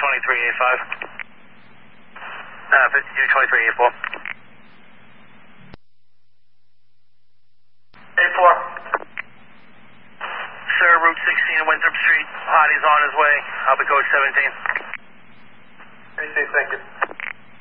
522385. 522384. 84. Sir, Route 16 Winthrop Street. Hottie's on his way. I'll be code 17. 36, thank you.